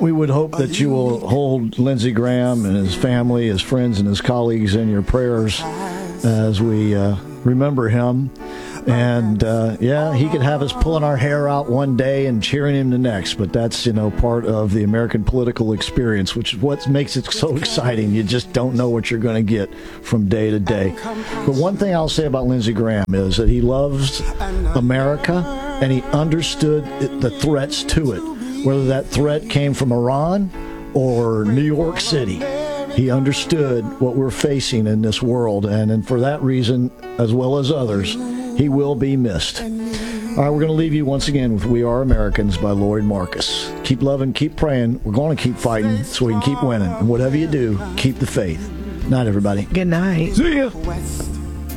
We would hope that you will hold Lindsey Graham and his family, his friends, and his colleagues in your prayers as we remember him. And, he could have us pulling our hair out one day and cheering him the next. But that's, part of the American political experience, which is what makes it so exciting. You just don't know what you're going to get from day to day. But one thing I'll say about Lindsey Graham is that he loves America, and he understood the threats to it, whether that threat came from Iran or New York City. He understood what we're facing in this world, and for that reason, as well as others, he will be missed. All right, we're going to leave you once again with We Are Americans by Lloyd Marcus. Keep loving, keep praying. We're going to keep fighting so we can keep winning. And whatever you do, keep the faith. Night, everybody. Good night. See ya.